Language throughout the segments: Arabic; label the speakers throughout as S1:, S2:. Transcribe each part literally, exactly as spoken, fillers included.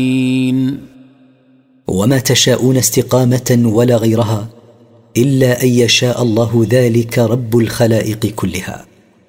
S1: وما تشاءون استقامة ولا غيرها إلا أن يشاء الله، ذلك رب الخلائق كلها.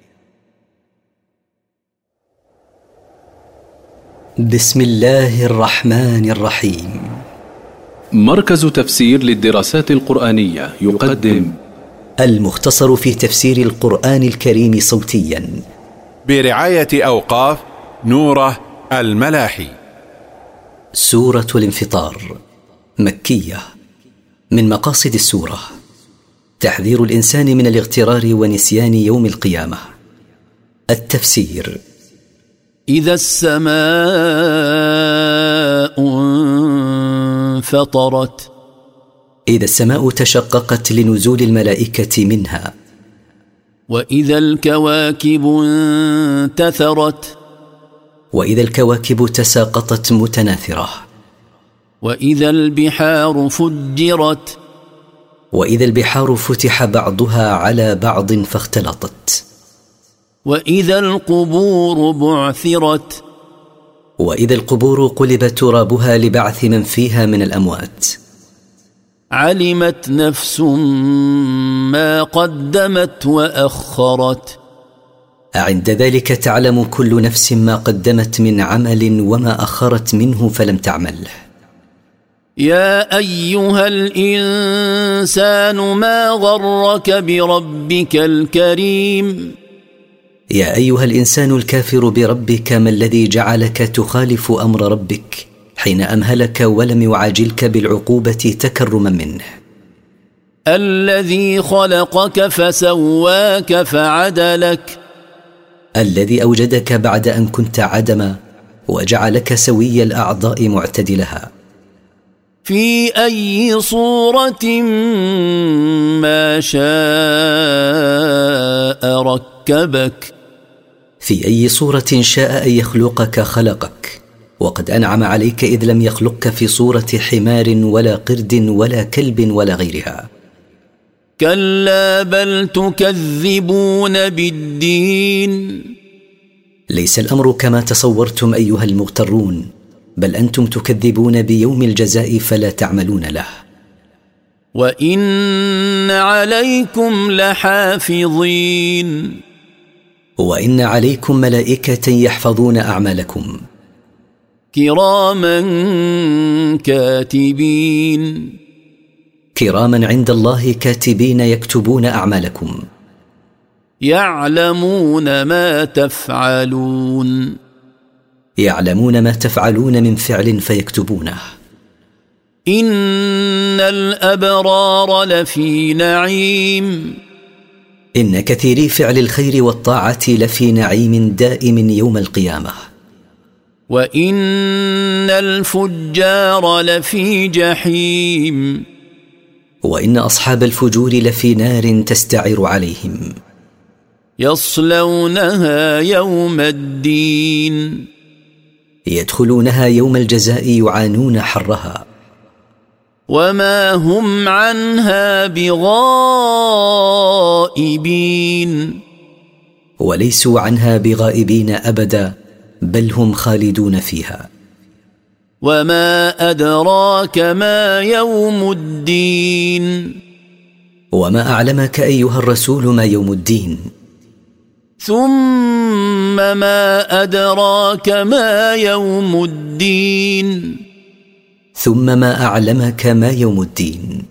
S1: بسم الله الرحمن الرحيم.
S2: مركز تفسير للدراسات القرآنية يقدم
S1: المختصر في تفسير القرآن الكريم صوتيا
S3: برعاية أوقاف نوره الملاحي.
S1: سورة الانفطار مكية. من مقاصد السورة تحذير الإنسان من الاغترار ونسيان يوم القيامة. التفسير:
S4: إذا السماء انفطرت،
S1: إذا السماء تشققت لنزول الملائكة منها.
S4: وإذا الكواكب انتثرت،
S1: وإذا الكواكب تساقطت متناثرة.
S4: وإذا البحار فجرت،
S1: وإذا البحار فتح بعضها على بعض فاختلطت.
S4: وإذا القبور بعثرت،
S1: وإذا القبور قلب ترابها لبعث من فيها من الأموات.
S4: علمت نفس ما قدمت وأخرت،
S1: عند ذلك تعلم كل نفس ما قدمت من عمل وما أخرت منه فلم تعمله.
S4: يا أيها الإنسان ما غرك بربك الكريم.
S1: يا أيها الإنسان الكافر بربك، ما الذي جعلك تخالف أمر ربك حين أمهلك ولم يعاجلك بالعقوبة تكرما منه.
S4: الذي خلقك فسواك فعدلك،
S1: الذي أوجدك بعد أن كنت عدما وجعلك سوي الأعضاء معتدلها.
S4: في أي صورة ما شاء ركبك،
S1: في أي صورة شاء أن يخلقك خلقك، وقد أنعم عليك إذ لم يخلقك في صورة حمار ولا قرد ولا كلب ولا غيرها.
S4: كلا بل تكذبون بالدين.
S1: ليس الأمر كما تصورتم أيها المغترون، بل أنتم تكذبون بيوم الجزاء فلا تعملون له.
S4: وإن عليكم لحافظين،
S1: وإن عليكم ملائكة يحفظون أعمالكم.
S4: كراما كاتبين،
S1: كراما عند الله كاتبين يكتبون أعمالكم.
S4: يعلمون ما تفعلون،
S1: يعلمون ما تفعلون من فعل فيكتبونه.
S4: إن الأبرار لفي نعيم،
S1: إن كثيري فعل الخير والطاعة لفي نعيم دائم يوم القيامة.
S4: وإن الفجار لفي جحيم،
S1: وإن أصحاب الفجور لفي نار تستعر عليهم.
S4: يصلونها يوم الدين،
S1: يدخلونها يوم الجزاء يعانون حرها.
S4: وما هم عنها بغائبين،
S1: وليسوا عنها بغائبين أبدا، بل هم خالدون فيها.
S4: وما أدراك ما يوم الدين.
S1: وما أعلمك أيها الرسول ما يوم الدين.
S4: ثم ما أدراك ما يوم الدين.
S1: ثم ما أعلمك ما يوم الدين.